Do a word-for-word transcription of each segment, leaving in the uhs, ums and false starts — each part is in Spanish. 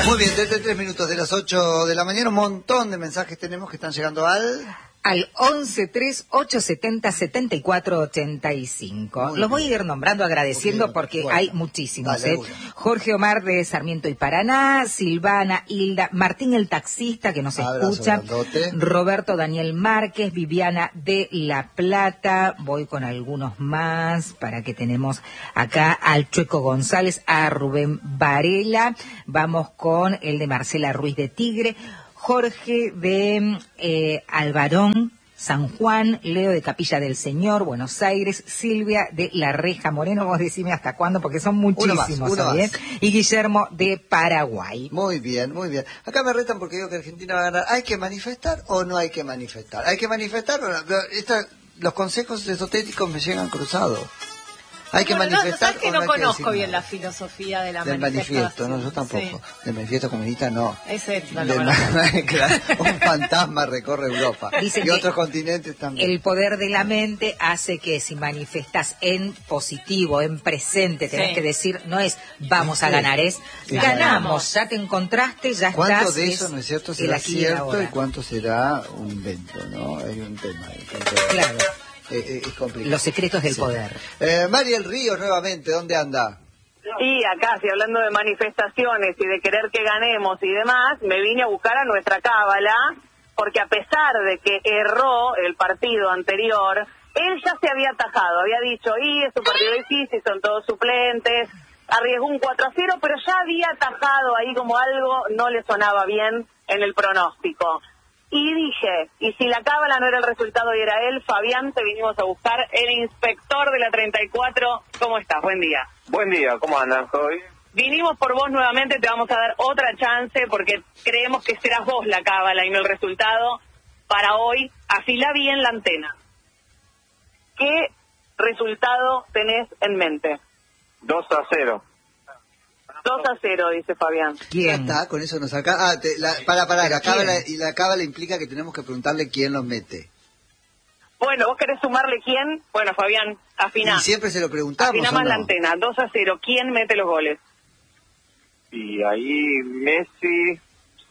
Muy bien, desde tres minutos de las ocho de la mañana, un montón de mensajes tenemos que están llegando al... Al once tres ocho setenta setenta y cuatro ochenta y cinco. Los voy a ir nombrando, agradeciendo, porque bueno, hay muchísimos. Dale, ¿eh? Jorge Omar de Sarmiento y Paraná, Silvana, Hilda, Martín el taxista que nos Abrazo, escucha, grandote. Roberto Daniel Márquez, Viviana de La Plata. Voy con algunos más para que tenemos acá al Chueco González, a Rubén Varela. Vamos con el de Marcela Ruiz de Tigre. Jorge de eh, Alvarón, San Juan, Leo de Capilla del Señor, Buenos Aires, Silvia de La Reja Moreno, vos decime hasta cuándo, porque son muchísimos, uno más, uno ¿bien? Más. Y Guillermo de Paraguay. Muy bien, muy bien. Acá me retan porque digo que Argentina va a ganar. ¿Hay que manifestar o no hay que manifestar? ¿Hay que manifestar? Esta, los consejos esotéricos me llegan cruzados. Hay que bueno, manifestar. No, que no, no conozco bien nada. La filosofía de la del manifiesto, no, yo tampoco. Sí. Del manifiesto comunista no. Ese no lo claro, un fantasma recorre Europa. Dicen y otros continentes también. El poder de la mente hace que si manifestas en positivo, en presente, tenés sí. que decir, no es vamos a ganar, es sí. ganamos, ya te encontraste, ya ¿Cuánto estás. ¿Cuánto de eso, no es cierto, será cierto y cuánto será un invento, no? Hay un tema ahí. Claro. Eh, es complicado. Los secretos del sí. poder. Eh, Mariel Ríos, nuevamente, ¿dónde anda? Y acá, si hablando de manifestaciones y de querer que ganemos y demás, me vine a buscar a nuestra cábala, porque a pesar de que erró el partido anterior, él ya se había atajado, había dicho, y es un partido difícil, son todos suplentes, arriesgó un cuatro a cero, pero ya había atajado ahí como algo no le sonaba bien en el pronóstico. Y dije, y si la cábala no era el resultado y era él, Fabián, te vinimos a buscar, el inspector de la treinta y cuatro. ¿Cómo estás? Buen día. Buen día, ¿cómo andan hoy? Vinimos por vos nuevamente, te vamos a dar otra chance porque creemos que serás vos la cábala y no el resultado. Para hoy, afilá bien la antena. ¿Qué resultado tenés en mente? dos a cero. dos a cero, dice Fabián. ¿Quién? Ya está, con eso nos saca. Ah, te, la, para, para, la cábala, y la cábala implica que tenemos que preguntarle quién los mete. Bueno, ¿vos querés sumarle quién? Bueno, Fabián, afiná. Y siempre se lo preguntamos. Afiná más no? la antena, dos a cero. ¿Quién mete los goles? Y ahí Messi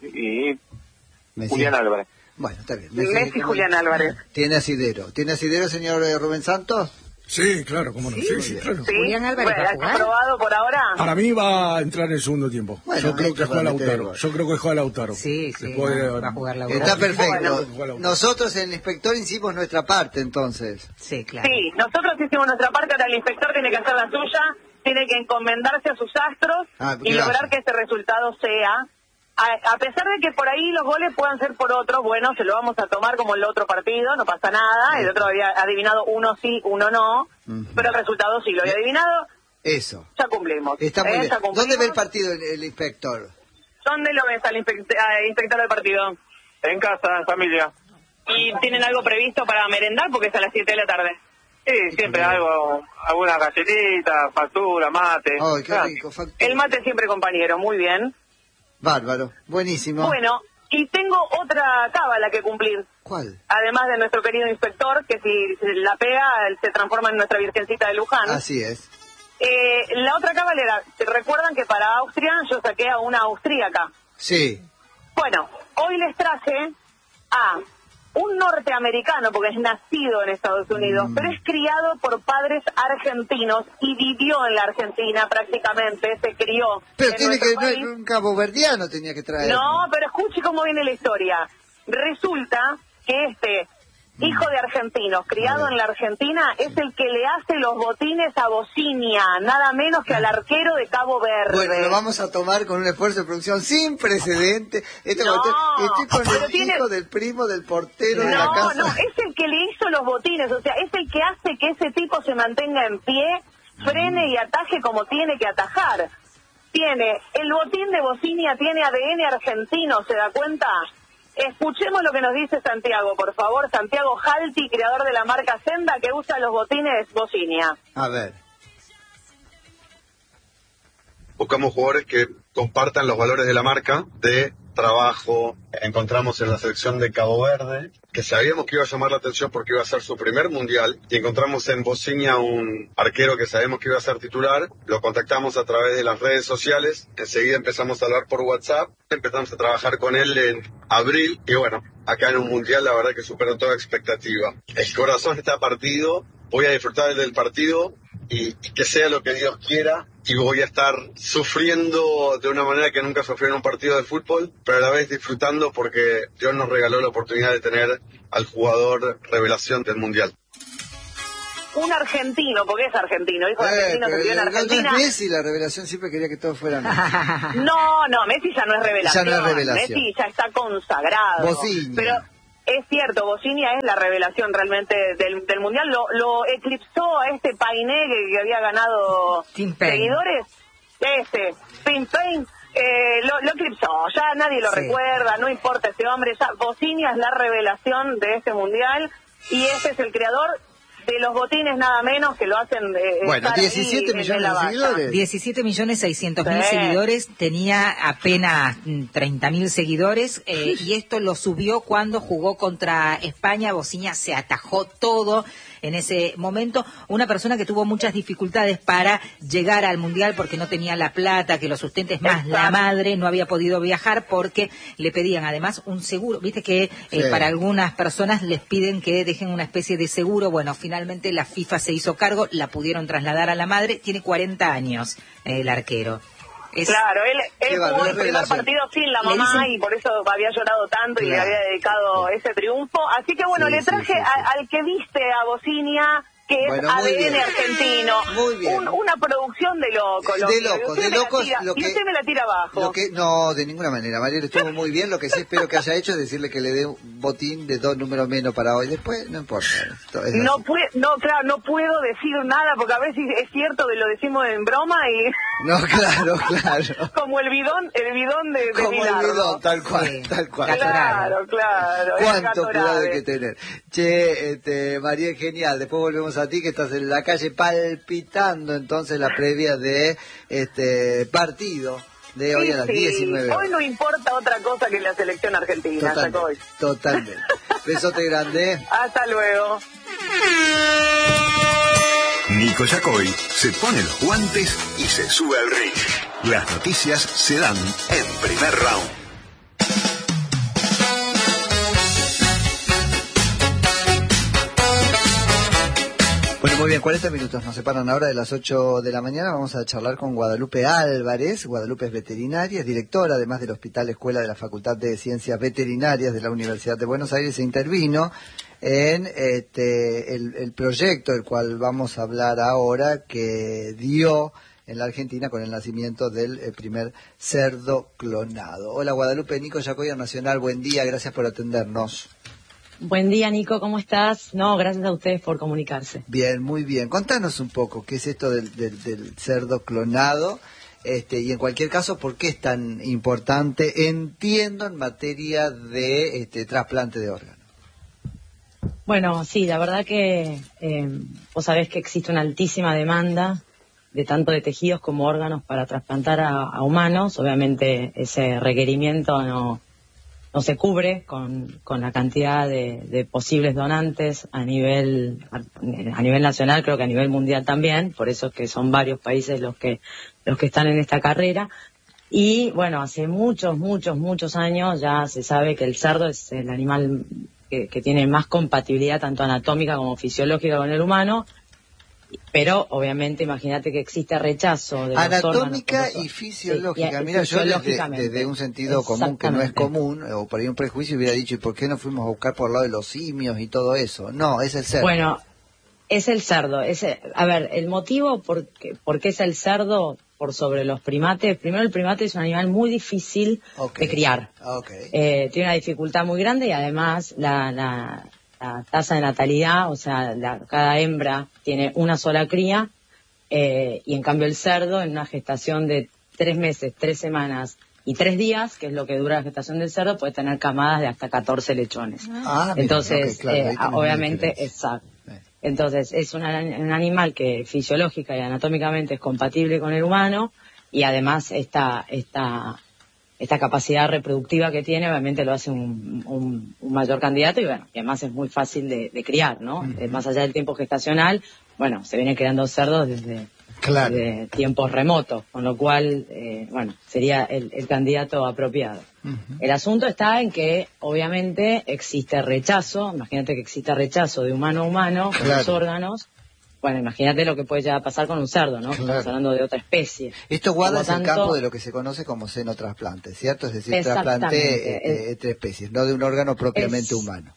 y Messi. Julián Álvarez. Bueno, está bien. Messi, Messi Julián Álvarez. ¿Tiene asidero? ¿Tiene asidero, señor Rubén Santos? Sí, claro, cómo no. Sí, sí, sí claro. ¿Sí? Julián Álvarez bueno, ¿está aprobado por ahora? Para mí va a entrar en el segundo tiempo. Bueno, yo creo que juega Lautaro. Yo creo que juega Lautaro. Sí, sí. Después, va, va a jugar Lautaro. Está perfecto. Bueno. Nosotros en el inspector hicimos nuestra parte, entonces. Sí, claro. Sí, nosotros hicimos nuestra parte, ahora el inspector tiene que hacer la suya, tiene que encomendarse a sus astros ah, y lograr que ese resultado sea... A, a pesar de que por ahí los goles puedan ser por otros, bueno, se lo vamos a tomar como el otro partido, no pasa nada. El otro había adivinado uno sí, uno no, uh-huh. pero el resultado sí lo había adivinado. Eso. Ya cumplimos. Está muy ¿eh? bien. Ya cumplimos. ¿Dónde ve el partido el, el inspector? ¿Dónde lo ves al inspect uh, inspector del partido? En casa, en familia. ¿Y tienen algo previsto para merendar? Porque es a las siete de la tarde. Sí, siempre algo, alguna galletita, factura, mate. Ay, qué rico, factura. El mate siempre compañero, muy bien. Bárbaro, buenísimo. Bueno, y tengo otra cábala que cumplir. ¿Cuál? Además de nuestro querido inspector, que si la pega, se transforma en nuestra Virgencita de Luján. Así es. Eh, la otra cábala era, ¿recuerdan que para Austria yo saqué a una austríaca? Sí. Bueno, hoy les traje a un norteamericano, porque es nacido en Estados Unidos, mm. pero es criado por padres argentinos y vivió en la Argentina prácticamente, se crió. Pero en tiene que país. un caboverdiano tenía que traer. No, pero escuche cómo viene la historia. Resulta que este hijo de argentinos, criado en la Argentina, es el que le hace los botines a Bocinia, nada menos que al arquero de Cabo Verde. Bueno, lo vamos a tomar con un esfuerzo de producción sin precedente. Este no, estoy con el tiene... hijo del primo del portero no, de la casa. No, no, es el que le hizo los botines, o sea, es el que hace que ese tipo se mantenga en pie, frene mm. y ataje como tiene que atajar. Tiene, el botín de Bocinia tiene A D N argentino, ¿se da cuenta? Escuchemos lo que nos dice Santiago, por favor. Santiago Jalti, creador de la marca Senda, que usa los botines Bocinia. A ver. Buscamos jugadores que compartan los valores de la marca, de trabajo encontramos en la selección de Cabo Verde, que sabíamos que iba a llamar la atención porque iba a ser su primer mundial, y encontramos en Bocinia un arquero que sabemos que iba a ser titular. Lo contactamos a través de las redes sociales, enseguida empezamos a hablar por WhatsApp, empezamos a trabajar con él en abril, y bueno, acá en un mundial la verdad que superó toda expectativa. El corazón está partido, voy a disfrutar del partido y, y que sea lo que Dios quiera, y voy a estar sufriendo de una manera que nunca sufrí en un partido de fútbol, pero a la vez disfrutando porque Dios nos regaló la oportunidad de tener al jugador revelación del mundial. Un argentino, porque es argentino, hijo de Eh, argentino, se crió en Argentina. No es Messi, la revelación siempre quería que todos fueran Messi. No, no, Messi ya no es revelación. Ya no es revelación. Messi ya está consagrado. Bocinia. Pero es cierto, Bocinia es la revelación realmente del, del Mundial. Lo, lo eclipsó a este Painé que, que había ganado seguidores. Este, Pin Payne. Eh, lo, lo eclipsó, ya nadie lo sí. recuerda, no importa ese hombre. Ya Bocinia es la revelación de este Mundial y este es el creador de los botines nada menos que lo hacen eh, bueno, diecisiete millones de seguidores. diecisiete millones seiscientos mil sí. seguidores, tenía apenas treinta mil seguidores eh, y esto lo subió cuando jugó contra España. Bocinia se atajó todo en ese momento. Una persona que tuvo muchas dificultades para llegar al Mundial porque no tenía la plata, que lo sustente, es más, Exacto. la madre no había podido viajar porque le pedían además un seguro. Viste que eh, sí. para algunas personas les piden que dejen una especie de seguro. Bueno, finalmente la FIFA se hizo cargo, la pudieron trasladar a la madre. Tiene cuarenta años eh, el arquero. Es... Claro, él, él jugó el primer partido sin la mamá dicen... y por eso había llorado tanto y claro. le había dedicado ese triunfo. Así que bueno, sí, le traje sí, sí, sí. A, al que viste a Bocinia, que es bueno, A D N argentino. Muy bien. Un, una producción de loco. Lo de locos, de locos. Lo que, y usted me la tira abajo. Lo que, no, de ninguna manera. Mariel estuvo muy bien. Lo que sí espero que haya hecho es decirle que le dé un botín de dos números menos para hoy. Después, no importa. No, puede, no, claro, no puedo decir nada porque a veces es cierto que lo decimos en broma y... No, claro, claro. Como el bidón, el bidón de, de Como Bilardo. el bidón, tal cual, sí. tal cual. Claro, claro. Cuánto cuidado hay que tener. Che, este, Mariel, genial. Después volvemos a ti que estás en la calle palpitando entonces la previa de este partido de hoy sí, a las sí. diecinueve horas. Hoy no importa otra cosa que la selección argentina. Totalmente. totalmente. Besote grande. Hasta luego. Nico Yacoy se pone los guantes y se sube al ring. Las noticias se dan en primer round. Bueno, muy bien, cuarenta minutos nos separan ahora de las ocho de la mañana. Vamos a charlar con Guadalupe Álvarez. Guadalupe es veterinaria, es directora además del Hospital Escuela de la Facultad de Ciencias Veterinarias de la Universidad de Buenos Aires. E intervino en este el, el proyecto del cual vamos a hablar ahora, que dio en la Argentina con el nacimiento del eh, primer cerdo clonado. Hola Guadalupe, Nico Yacoy, Nacional, buen día, gracias por atendernos. Buen día, Nico, ¿cómo estás? No, gracias a ustedes por comunicarse. Bien, muy bien. Contanos un poco qué es esto del, del, del cerdo clonado, este, y en cualquier caso, ¿por qué es tan importante, entiendo, en materia de este, trasplante de órganos? Bueno, sí, la verdad que eh, vos sabés que existe una altísima demanda de tanto de tejidos como órganos para trasplantar a, a humanos. Obviamente ese requerimiento no... no se cubre con, con la cantidad de, de posibles donantes a nivel a nivel nacional, creo que a nivel mundial también, por eso es que son varios países los que los que están en esta carrera. Y bueno, hace muchos, muchos, muchos años ya se sabe que el cerdo es el animal que, que tiene más compatibilidad tanto anatómica como fisiológica con el humano. Pero obviamente imagínate que existe rechazo de anatómica los órganos, y fisiológica. Sí, Mira, yo desde, desde un sentido común que no es común, o por ahí un prejuicio hubiera dicho, ¿y por qué no fuimos a buscar por el lado de los simios y todo eso? No, es el cerdo. Bueno, es el cerdo. Es el, a ver, el motivo por qué, por qué es el cerdo por sobre los primates. Primero, el primate es un animal muy difícil okay. de criar. Okay. Eh, tiene una dificultad muy grande y además la... la la tasa de natalidad, o sea, la, cada hembra tiene una sola cría, eh, y en cambio el cerdo, en una gestación de tres meses, tres semanas y tres días, que es lo que dura la gestación del cerdo, puede tener camadas de hasta catorce lechones. Ah, entonces, okay, claro, eh, obviamente, exacto. Sí. Entonces, es una, un animal que fisiológica y anatómicamente es compatible con el humano, y además esta, esta esta capacidad reproductiva que tiene, obviamente lo hace un, un, un mayor candidato y bueno, y además es muy fácil de, de criar, ¿no? Uh-huh. Eh, más allá del tiempo gestacional, bueno, se vienen creando cerdos desde, claro. desde tiempos remotos, con lo cual, eh, bueno, sería el, el candidato apropiado. Uh-huh. El asunto está en que, obviamente, existe rechazo, imagínate que existe rechazo de humano a humano con claro. los órganos. Bueno, imagínate lo que puede ya pasar con un cerdo, ¿no? Claro. Estamos hablando de otra especie. Esto guarda en el campo de lo que se conoce como seno trasplante, ¿cierto? Es decir, trasplante eh, entre especies, no de un órgano propiamente es, humano.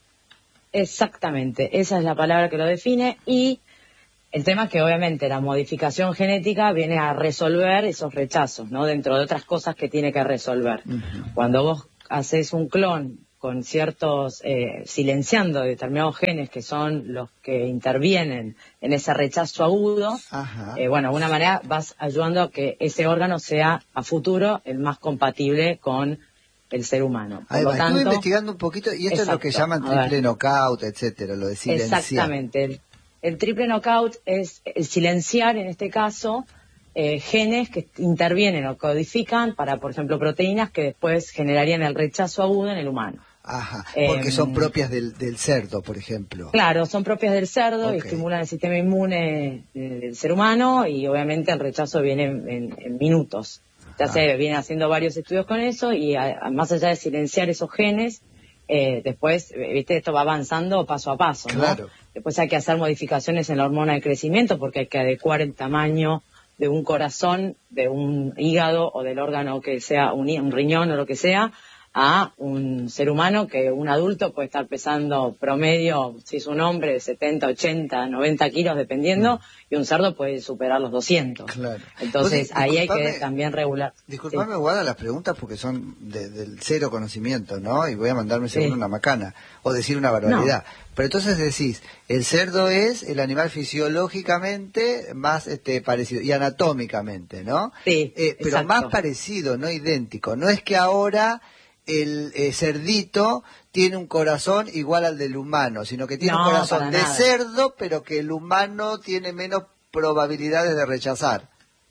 Exactamente, esa es la palabra que lo define y el tema es que obviamente la modificación genética viene a resolver esos rechazos, ¿no? Dentro de otras cosas que tiene que resolver. Uh-huh. Cuando vos haces un clon con ciertos, eh, silenciando determinados genes que son los que intervienen en ese rechazo agudo, eh, bueno, de alguna manera vas ayudando a que ese órgano sea a futuro el más compatible con el ser humano. Por Ahí lo va, tanto, estuve investigando un poquito y esto exacto, es lo que llaman triple knockout, etcétera, lo de silenciar. Exactamente, el, el triple knockout es el silenciar, en este caso, Eh, genes que intervienen o codifican para, por ejemplo, proteínas que después generarían el rechazo agudo en el humano. Ajá, porque eh, son propias del, del cerdo, por ejemplo. Claro, son propias del cerdo okay. y estimulan el sistema inmune del ser humano y obviamente el rechazo viene en, en, en minutos. Ya ah. se vienen haciendo varios estudios con eso y a, a, más allá de silenciar esos genes, eh, después, viste, esto va avanzando paso a paso, claro. ¿no? Después hay que hacer modificaciones en la hormona de crecimiento porque hay que adecuar el tamaño de un corazón, de un hígado o del órgano que sea, un, un riñón o lo que sea, a un ser humano que un adulto puede estar pesando promedio, si es un hombre, de setenta, ochenta, noventa kilos dependiendo, mm. y un cerdo puede superar los doscientos. Claro. Entonces pues, ahí hay que también regular. Disculpame, sí. Guada, las preguntas porque son de, del cero conocimiento, ¿no? Y voy a mandarme seguro sí. una macana o decir una barbaridad. No. Pero entonces decís, el cerdo es el animal fisiológicamente más este parecido y anatómicamente, ¿no? Sí, eh, pero exacto. más parecido, no idéntico. No es que ahora el eh, cerdito tiene un corazón igual al del humano, sino que tiene no, un corazón de nada. cerdo, pero que el humano tiene menos probabilidades de rechazar.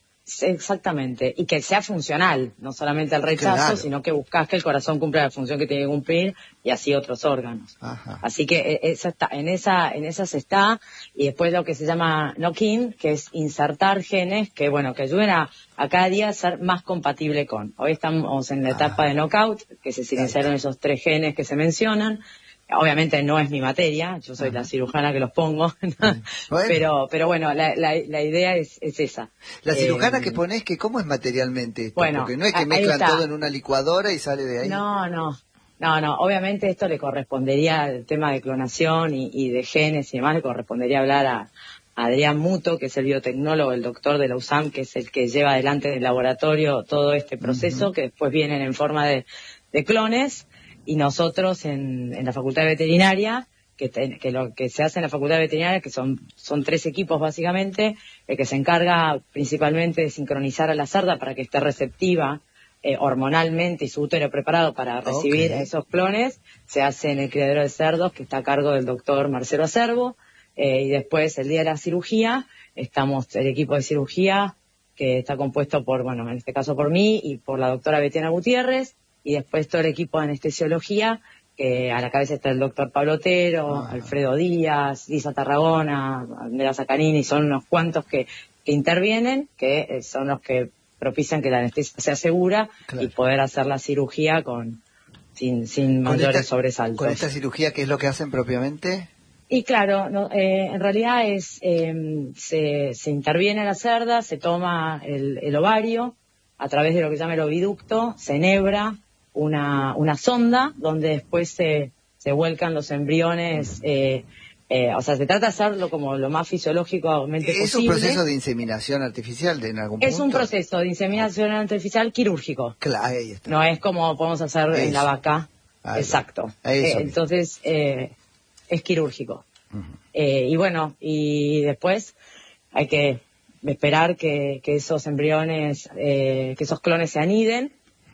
Exactamente, y que sea funcional, no solamente el rechazo, claro. sino que buscas que el corazón cumpla la función que tiene que cumplir y así otros órganos. Ajá. Así que esa está, en esa en esas está, y después lo que se llama knock-in, que es insertar genes que bueno que ayuden a, a cada día ser más compatible con. Hoy estamos en la etapa ah. de knockout, que se silenciaron esos tres genes que se mencionan. Obviamente no es mi materia, yo soy Ajá. la cirujana que los pongo, bueno. pero pero bueno, la, la, la idea es, es esa. La cirujana eh, que ponés, que ¿cómo es materialmente esto? Bueno, porque no es que mezclan todo en una licuadora y sale de ahí. No, no, no, no, obviamente esto le correspondería al tema de clonación y, y de genes y demás, le correspondería hablar a, a Adrián Muto, que es el biotecnólogo, el doctor de la U S A M, que es el que lleva adelante en el laboratorio todo este proceso, uh-huh. que después vienen en forma de, de clones. Y nosotros en, en la Facultad de Veterinaria, que, te, que lo que se hace en la Facultad de Veterinaria, que son, son tres equipos básicamente, el que se encarga principalmente de sincronizar a la cerda para que esté receptiva eh, hormonalmente y su útero preparado para recibir okay. esos clones, se hace en el criadero de cerdos, que está a cargo del doctor Marcelo Acerbo, eh, y después el día de la cirugía, estamos el equipo de cirugía, que está compuesto por, bueno, en este caso por mí y por la doctora Betiana Gutiérrez, y después todo el equipo de anestesiología, que a la cabeza está el doctor Pablo Otero, ah. Alfredo Díaz, Lisa Tarragona, Andrea Zaccarini, son unos cuantos que, que intervienen, que son los que propician que la anestesia sea segura claro. y poder hacer la cirugía con sin, sin mayores esta, sobresaltos. ¿Con esta cirugía qué es lo que hacen propiamente? Y claro, no, eh, en realidad es eh, se, se interviene la cerda, se toma el, el ovario a través de lo que se llama el oviducto, se enhebra una, una sonda donde después se, se vuelcan los embriones, eh, eh, o sea, se trata de hacerlo como lo más fisiológicamente posible. ¿Es un proceso de inseminación artificial de, en algún es punto? Es un proceso de inseminación artificial quirúrgico. Claro, ahí está. No es como podemos hacer Eso. en la vaca. Ahí Exacto. Eh, entonces, eh, es quirúrgico. Uh-huh. Eh, y bueno, y después hay que esperar que, que esos embriones, eh, que esos clones se aniden,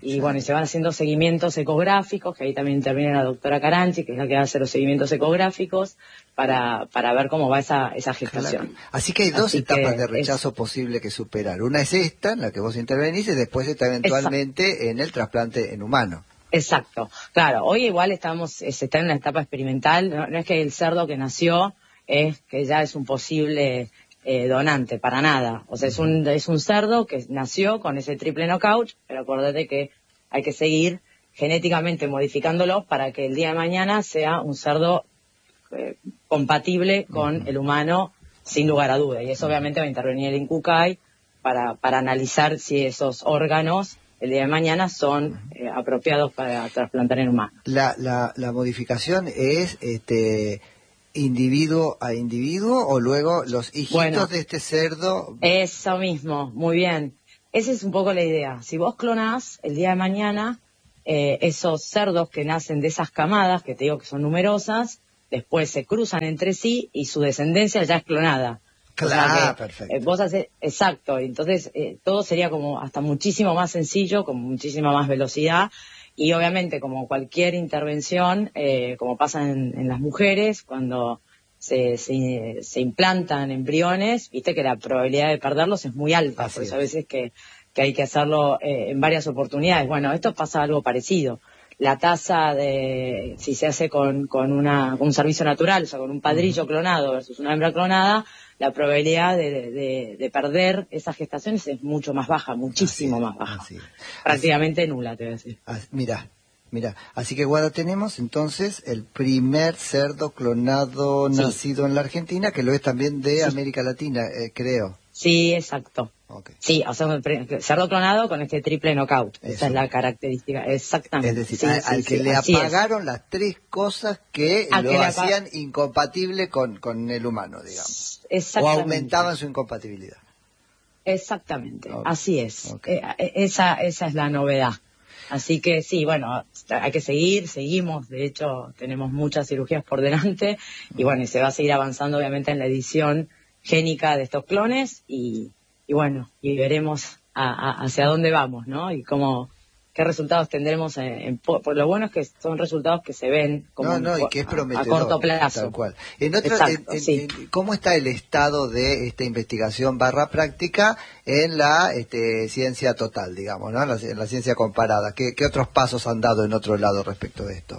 y bueno, y se van haciendo seguimientos ecográficos, que ahí también interviene la doctora Caranchi, que es la que hace los seguimientos ecográficos, para para ver cómo va esa esa gestación. Claro. Así que hay dos Así etapas de rechazo es... posible que superar. Una es esta, en la que vos intervenís, y después está eventualmente Exacto. en el trasplante en humano. Exacto, claro. Hoy igual estamos, se está en una etapa experimental, no, no es que el cerdo que nació es que ya es un posible eh, donante, para nada. O sea, es un es un cerdo que nació con ese triple knockout, pero acuérdate que hay que seguir genéticamente modificándolo para que el día de mañana sea un cerdo eh, compatible con uh-huh. el humano, sin lugar a duda. Y eso obviamente va a intervenir el INCUCAI para, para analizar si esos órganos el día de mañana son eh, apropiados para trasplantar en humanos. La, la, la modificación es este individuo a individuo, o luego los hijitos bueno, de este cerdo. Eso mismo, muy bien. Esa es un poco la idea. Si vos clonás el día de mañana eh, esos cerdos que nacen de esas camadas, que te digo que son numerosas, después se cruzan entre sí y su descendencia ya es clonada. Claro, o sea que, perfecto. Eh, vos haces, exacto, entonces eh, todo sería como hasta muchísimo más sencillo, con muchísima más velocidad, y obviamente como cualquier intervención, eh, como pasa en, en las mujeres, cuando se, se, se implantan embriones, viste que la probabilidad de perderlos es muy alta, Así por eso es. a veces que, que hay que hacerlo eh, en varias oportunidades. Bueno, esto pasa algo parecido. La tasa de, si se hace con, con, una, con un servicio natural, o sea, con un padrillo uh-huh. clonado versus una hembra clonada, la probabilidad de, de, de perder esas gestaciones es mucho más baja, muchísimo así más baja. Así Prácticamente así nula, te voy a decir. Así, mira, mira. Así que, Guada, tenemos entonces el primer cerdo clonado sí. nacido en la Argentina, que lo es también de sí. América Latina, eh, creo. Sí, exacto. Okay. Sí, o sea, cerdo clonado con este triple knockout. Eso. Esa es la característica, exactamente. Es decir, sí, al, sí, al que sí, le apagaron es. las tres cosas que a lo que hacían apa- incompatible con, con el humano, digamos. Exactamente. O aumentaban su incompatibilidad. Exactamente, okay. así es. Okay. Eh, esa, esa es la novedad. Así que sí, bueno, hay que seguir, seguimos, de hecho tenemos muchas cirugías por delante y bueno, y se va a seguir avanzando obviamente en la edición génica de estos clones y, y bueno, y veremos a, a, hacia dónde vamos, ¿no? Y cómo, qué resultados tendremos. En, en, por lo bueno es que son resultados que se ven como no, no, y que es prometedor, a corto plazo. Tal cual. En otro, Exacto, en, sí. en, ¿cómo está el estado de esta investigación barra práctica en la este, ciencia total, digamos, ¿no? En la, en la ciencia comparada. ¿Qué, ¿Qué otros pasos han dado en otro lado respecto de esto?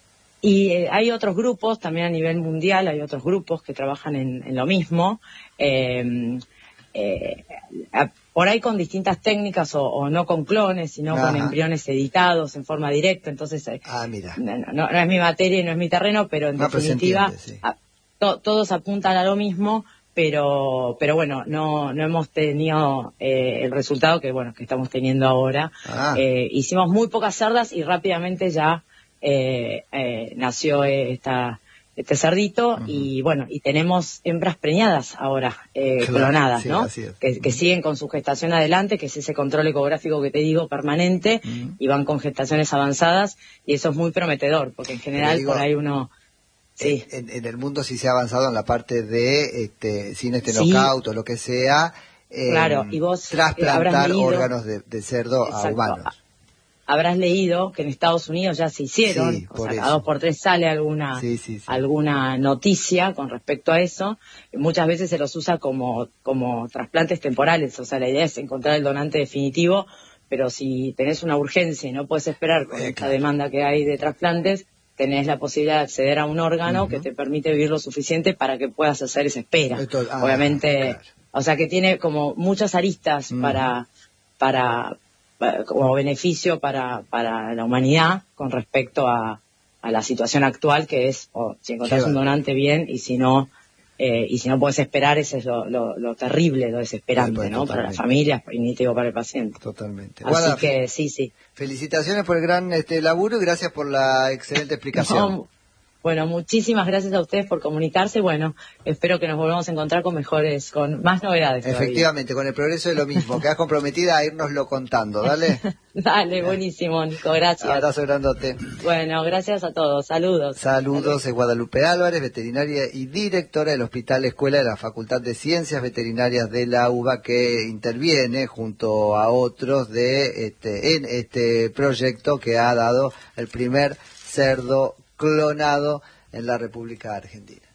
Y eh, hay otros grupos, también a nivel mundial, hay otros grupos que trabajan en, en lo mismo. Eh, eh, a, por ahí con distintas técnicas o, o no con clones, sino Ajá. con embriones editados en forma directa. Entonces, eh, ah, mira. No, no, no es mi materia y no es mi terreno, pero en no, definitiva pero se entiende, sí. a, to, todos apuntan a lo mismo, pero pero bueno, no no hemos tenido eh, el resultado que bueno que estamos teniendo ahora. Ah. Eh, hicimos muy pocas cerdas y rápidamente ya eh, eh, nació esta este cerdito uh-huh. y bueno, y tenemos hembras preñadas ahora, eh, claro, clonadas, sí, ¿no? Así es. Que, que siguen con su gestación adelante, que es ese control ecográfico que te digo permanente, uh-huh. y van con gestaciones avanzadas, y eso es muy prometedor, porque en general digo, por ahí uno... Sí. En, en el mundo sí se ha avanzado en la parte de, este, sin este knockout sí. o lo que sea, eh, claro, y vos trasplantar leído, órganos de, de cerdo exacto. a humanos. Habrás leído que en Estados Unidos ya se hicieron, sí, o sea, cada dos por tres sale alguna sí, sí, sí. alguna noticia con respecto a eso. Muchas veces se los usa como como trasplantes temporales, o sea, la idea es encontrar el donante definitivo, pero si tenés una urgencia y no puedes esperar con eh, esta claro. demanda que hay de trasplantes, tenés la posibilidad de acceder a un órgano uh-huh. que te permite vivir lo suficiente para que puedas hacer esa espera. Esto, ah, Obviamente, claro. o sea, que tiene como muchas aristas uh-huh. para para como beneficio para para la humanidad con respecto a, a la situación actual, que es oh, si encontrás un donante bien y si no eh, y si no puedes esperar, ese es lo, lo, lo terrible, lo desesperante, pues, ¿no? Para las familias y ni te digo para el paciente. Totalmente. Así Guada, que sí, sí. Felicitaciones por el gran este laburo y gracias por la excelente explicación. No, Bueno, muchísimas gracias a ustedes por comunicarse. Bueno, espero que nos volvamos a encontrar con mejores, con más novedades. Efectivamente, todavía. Con el progreso de lo mismo. Quedás comprometida a irnoslo contando, ¿dale? Dale, buenísimo, Nico, gracias. Abrazo grandote. Bueno, gracias a todos. Saludos. Saludos, es Guadalupe Álvarez, veterinaria y directora del Hospital Escuela de la Facultad de Ciencias Veterinarias de la UBA, que interviene junto a otros de este en este proyecto que ha dado el primer cerdo clonado en la República Argentina.